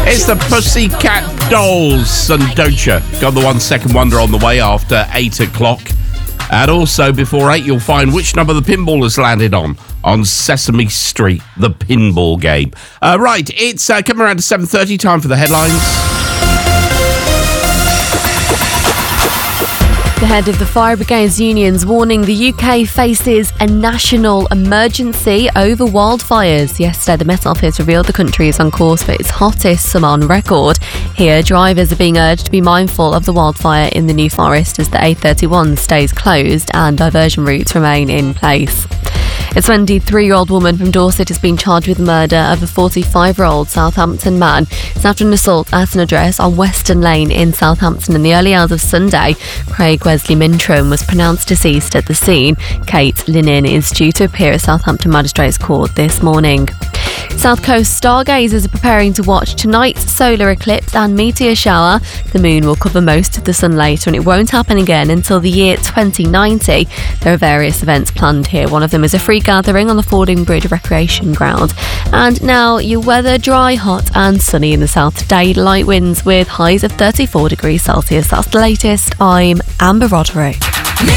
It's the Pussycat Dolls and Don't Ya. Got the 1 Second Wonder on the way after 8 o'clock. And also before 8, you'll find which number the pinball has landed on Sesame Street, the pinball game. Right, it's coming around to 7:30, time for the headlines. The head of the Fire Brigades Union's warning the UK faces a national emergency over wildfires. Yesterday, the Met Office revealed the country is on course for its hottest summer on record. Here, drivers are being urged to be mindful of the wildfire in the New Forest as the A31 stays closed and diversion routes remain in place. A 23-year-old woman from Dorset has been charged with the murder of a 45-year-old Southampton man. It's after an assault at an address on Western Lane in Southampton in the early hours of Sunday. Craig Wesley Mintram was pronounced deceased at the scene. Kate Linen is due to appear at Southampton Magistrates Court this morning. South Coast stargazers are preparing to watch tonight's solar eclipse and meteor shower. The moon will cover most of the sun later and it won't happen again until the year 2090. There are various events planned here. One of them is a free gathering on the Fording Bridge Recreation Ground. And now your weather: dry, hot and sunny in the south today. Light winds with highs of 34 degrees Celsius. That's the latest. I'm Amber Roderick.